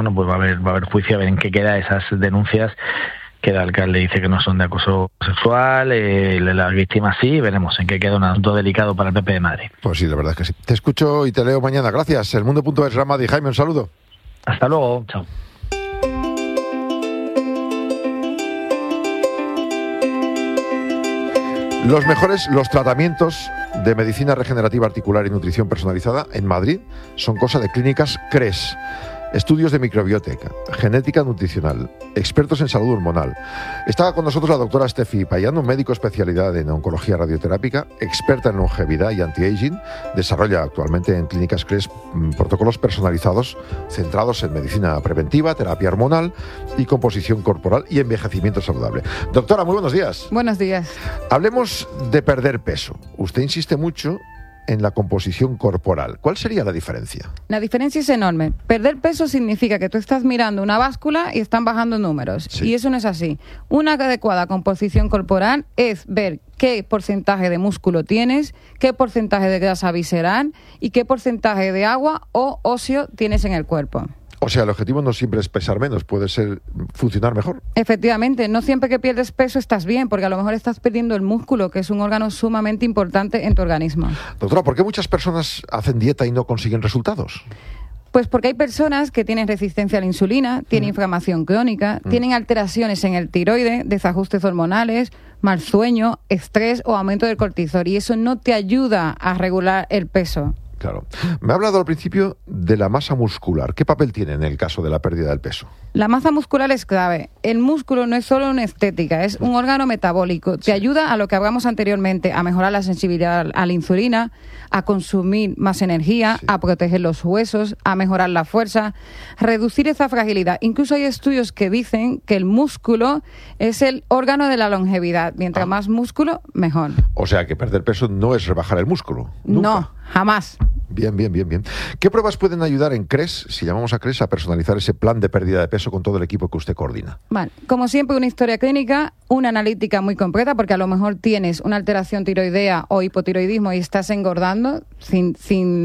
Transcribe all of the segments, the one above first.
bueno, pues va a haber juicio a ver en qué queda esas denuncias que el alcalde dice que no son de acoso sexual, las víctimas sí, veremos en qué queda, un asunto delicado para el PP de Madrid. Pues sí, la verdad es que sí. Te escucho y te leo mañana. Gracias. El Mundo.es, Real Madrid. Jaime, un saludo. Hasta luego. Chao. Los tratamientos de medicina regenerativa articular y nutrición personalizada en Madrid son cosa de Clínicas CRES. Estudios de microbiótica, genética nutricional, expertos en salud hormonal. Estaba con nosotros la doctora Steffi Payano, médico especialidad en oncología radioterápica, experta en longevidad y anti-aging. Desarrolla actualmente en Clínicas CRES protocolos personalizados centrados en medicina preventiva, terapia hormonal y composición corporal y envejecimiento saludable. Doctora, muy buenos días. Buenos días. Hablemos de perder peso. Usted insiste mucho en la composición corporal. ¿Cuál sería la diferencia? La diferencia es enorme. Perder peso significa que tú estás mirando una báscula y están bajando números. Sí. Y eso no es así. Una adecuada composición corporal es ver qué porcentaje de músculo tienes, qué porcentaje de grasa visceral y qué porcentaje de agua o óseo tienes en el cuerpo. O sea, el objetivo no siempre es pesar menos, puede ser funcionar mejor. Efectivamente, no siempre que pierdes peso estás bien, porque a lo mejor estás perdiendo el músculo, que es un órgano sumamente importante en tu organismo. Doctora, ¿por qué muchas personas hacen dieta y no consiguen resultados? Pues porque hay personas que tienen resistencia a la insulina, tienen inflamación crónica, tienen alteraciones en el tiroide, desajustes hormonales, mal sueño, estrés o aumento del cortisol, y eso no te ayuda a regular el peso. Claro. Me ha hablado al principio de la masa muscular. ¿Qué papel tiene en el caso de la pérdida del peso? La masa muscular es clave. El músculo no es solo una estética, es un órgano metabólico. Te ayuda a lo que hablamos anteriormente, a mejorar la sensibilidad a la insulina, a consumir más energía, a proteger los huesos, a mejorar la fuerza, reducir esa fragilidad. Incluso hay estudios que dicen que el músculo es el órgano de la longevidad. Mientras más músculo, mejor. O sea que perder peso no es rebajar el músculo. ¿Nunca? No, jamás. Bien. ¿Qué pruebas pueden ayudar en CRES, si llamamos a CRES, a personalizar ese plan de pérdida de peso con todo el equipo que usted coordina? Vale, como siempre, una historia clínica, una analítica muy completa, porque a lo mejor tienes una alteración tiroidea o hipotiroidismo y estás engordando sin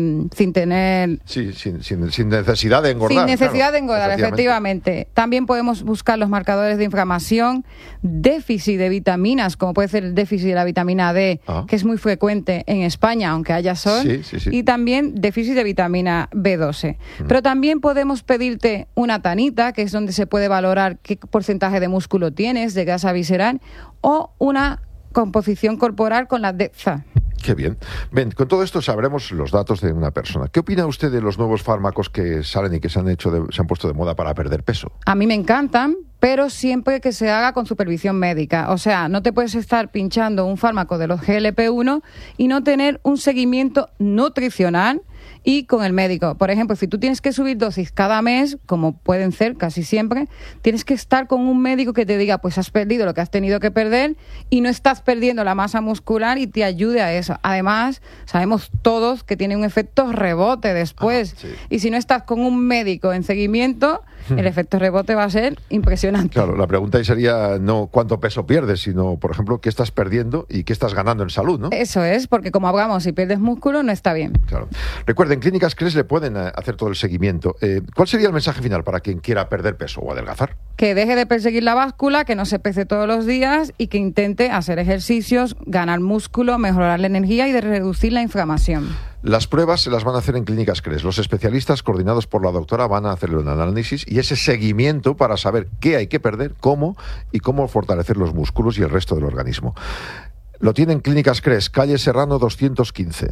tener... Sí, sin necesidad de engordar. Sin necesidad de engordar, efectivamente. También podemos buscar los marcadores de inflamación, déficit de vitaminas, como puede ser el déficit de la vitamina D, que es muy frecuente en España, aunque haya sol, sí. Y también déficit de vitamina B12. Pero también podemos pedirte una tanita, que es donde se puede valorar qué porcentaje de músculo tienes, de grasa visceral, o una composición corporal con la DEXA. Qué bien. Ven, con todo esto sabremos los datos de una persona. ¿Qué opina usted de los nuevos fármacos que salen y que se han puesto de moda para perder peso? A mí me encantan, pero siempre que se haga con supervisión médica. O sea, no te puedes estar pinchando un fármaco de los GLP-1 y no tener un seguimiento nutricional y con el médico. Por ejemplo, si tú tienes que subir dosis cada mes, como pueden ser casi siempre, tienes que estar con un médico que te diga, pues has perdido lo que has tenido que perder y no estás perdiendo la masa muscular y te ayude a eso. Además, sabemos todos que tiene un efecto rebote después. Y si no estás con un médico en seguimiento, el efecto rebote va a ser impresionante. Claro, la pregunta ahí sería no cuánto peso pierdes, sino, por ejemplo, qué estás perdiendo y qué estás ganando en salud, ¿no? Eso es, porque como hablamos, si pierdes músculo no está bien. Claro. Recuerden, Clínicas CRES le pueden hacer todo el seguimiento. ¿Cuál sería el mensaje final para quien quiera perder peso o adelgazar? Que deje de perseguir la báscula, que no se pese todos los días y que intente hacer ejercicios, ganar músculo, mejorar la energía y de reducir la inflamación. Las pruebas se las van a hacer en Clínicas CRES. Los especialistas coordinados por la doctora van a hacerle un análisis y ese seguimiento para saber qué hay que perder, cómo y cómo fortalecer los músculos y el resto del organismo. Lo tienen Clínicas CRES, calle Serrano 215,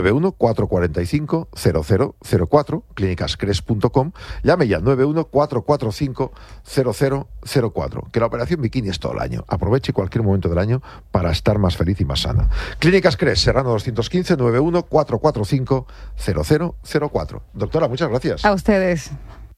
91-445-0004, clínicascres.com. Llame ya, 91-445-0004. Que la operación bikini es todo el año. Aproveche cualquier momento del año para estar más feliz y más sana. Clínicas CRES, Serrano 215, 91-445-0004. Doctora, muchas gracias. A ustedes.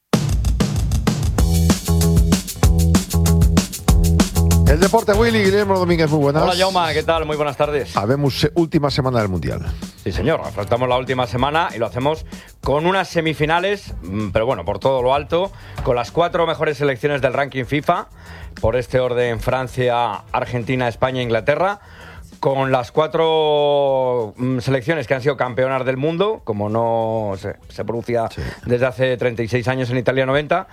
El deporte, Willy. Guillermo Domínguez, muy buenas. Hola, Jaume, ¿qué tal? Muy buenas tardes. Habemos última semana del Mundial. Sí, señor, afrontamos la última semana y lo hacemos con unas semifinales, pero bueno, por todo lo alto, con las 4 mejores selecciones del ranking FIFA, por este orden: Francia, Argentina, España e Inglaterra, con las 4 selecciones que han sido campeonas del mundo, como no se producía desde hace 36 años en Italia 90,